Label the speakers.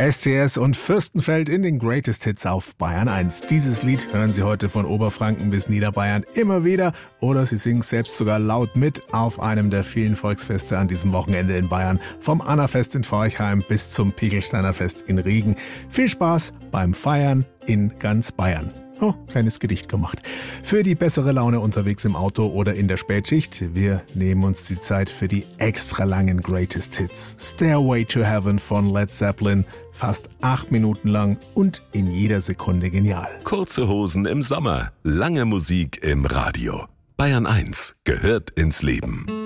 Speaker 1: STS und Fürstenfeld in den Greatest Hits auf Bayern 1. Dieses Lied hören Sie heute von Oberfranken bis Niederbayern immer wieder oder Sie singen selbst sogar laut mit auf einem der vielen Volksfeste an diesem Wochenende in Bayern. Vom Annafest in Forchheim bis zum Pichelsteiner Fest in Riegen. Viel Spaß beim Feiern in ganz Bayern. Oh, kleines Gedicht gemacht. Für die bessere Laune unterwegs im Auto oder in der Spätschicht. Wir nehmen uns die Zeit für die extra langen Greatest Hits. Stairway to Heaven von Led Zeppelin. Fast 8 Minuten lang und in jeder Sekunde genial.
Speaker 2: Kurze Hosen im Sommer, lange Musik im Radio. Bayern 1 gehört ins Leben.